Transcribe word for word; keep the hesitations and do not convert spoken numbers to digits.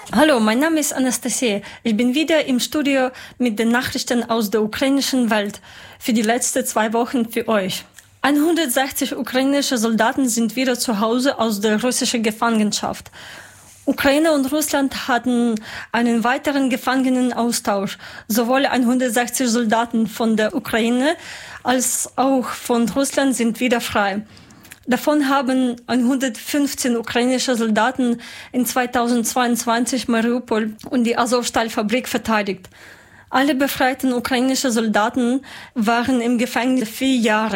Hallo, mein Name ist Anastasia. Ich bin wieder im Studio mit den Nachrichten aus der ukrainischen Welt für die letzten zwei Wochen für euch. hundertsechzig ukrainische Soldaten sind wieder zu Hause aus der russischen Gefangenschaft. Ukraine und Russland hatten einen weiteren Gefangenenaustausch. Sowohl hundertsechzig Soldaten von der Ukraine als auch von Russland sind wieder frei. Davon haben hundertfünfzehn ukrainische Soldaten in zweitausendzweiundzwanzig Mariupol und die Azovstal-Fabrik verteidigt. Alle befreiten ukrainischen Soldaten waren im Gefängnis vier Jahre.